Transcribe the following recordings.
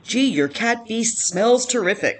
Gee, your cat beast smells terrific.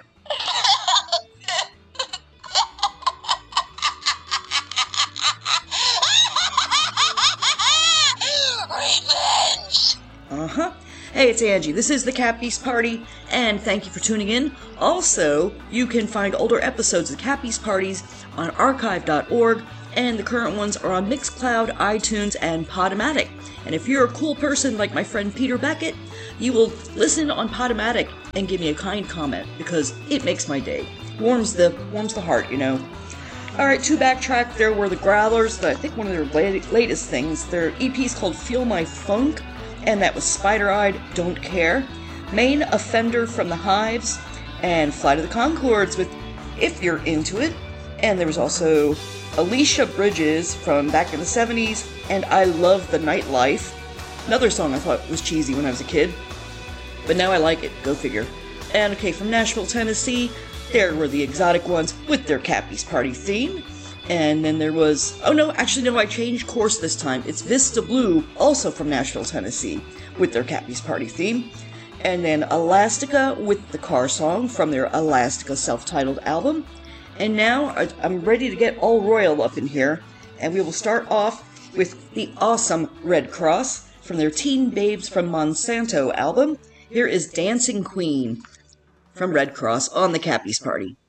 Revenge! Hey, it's Angie. This is the Cat Beast Party, and thank you for tuning in. Also, you can find older episodes of the Cat Beast Parties on archive.org, and the current ones are on Mixcloud, iTunes, and Podomatic. And if you're a cool person like my friend Peter Beckett, you will listen on Podomatic and give me a kind comment, because it makes my day. Warms the heart, you know. Alright, to backtrack, there were the Growlers, I think one of their latest things. Their EP's called Feel My Funk, and that was Spider-Eyed, Don't Care. Main Offender from the Hives, and Fly to the Conchords with If You're Into It. And there was also Alicia Bridges from back in the 70s, and I Love the Nightlife. Another song I thought was cheesy when I was a kid, but now I like it, go figure. And okay, from Nashville, Tennessee, there were the Exotic Ones with their Cat Beast Party theme. And then there was, I changed course this time. It's Vista Blue, also from Nashville, Tennessee, with their Cat Beast Party theme. And then Elastica with the Car Song from their Elastica self-titled album. And now I'm ready to get all royal up in here, and we will start off with the awesome Red Cross from their Teen Babes from Monsanto album. Here is Dancing Queen from Red Cross on the Cat Beast Party.